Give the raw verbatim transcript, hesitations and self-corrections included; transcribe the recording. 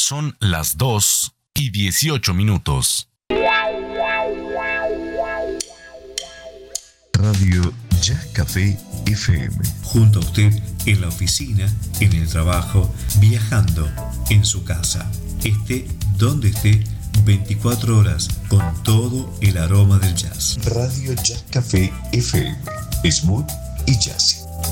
Son las dos y dieciocho minutos. Radio Jazz Café F M. Junto a usted en la oficina, en el trabajo, viajando, en su casa. Esté donde esté, veinticuatro horas con todo el aroma del jazz. Radio Jazz Café F M. Smooth y jazzy.